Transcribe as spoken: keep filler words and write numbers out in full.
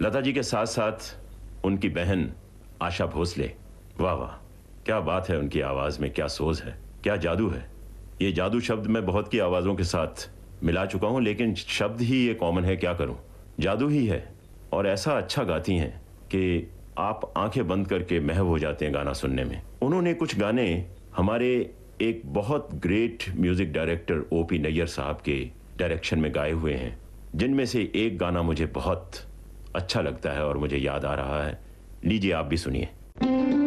लता जी के साथ साथ उनकी बहन आशा भोसले, वाह वाह, क्या बात है, उनकी आवाज़ में क्या सोज है, क्या जादू है। ये जादू शब्द मैं बहुत की आवाज़ों के साथ मिला चुका हूँ, लेकिन शब्द ही ये कॉमन है, क्या करूँ, जादू ही है। और ऐसा अच्छा गाती हैं कि आप आंखें बंद करके महव हो जाते हैं गाना सुनने में। उन्होंने कुछ गाने हमारे एक बहुत great music director O P Nayyar साहब के डायरेक्शन में गाए हुए हैं, जिनमें से एक गाना मुझे बहुत अच्छा लगता है और मुझे याद आ रहा है। लीजिए आप भी सुनिए।